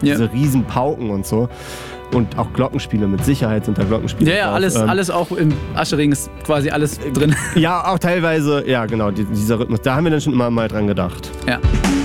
diese riesen Pauken und so. Und auch Glockenspiele, mit Sicherheit sind da Glockenspiele Ja, drauf. alles auch im Aschering ist quasi alles drin. Ja, auch teilweise, ja genau, dieser Rhythmus. Da haben wir dann schon immer mal dran gedacht. Ja.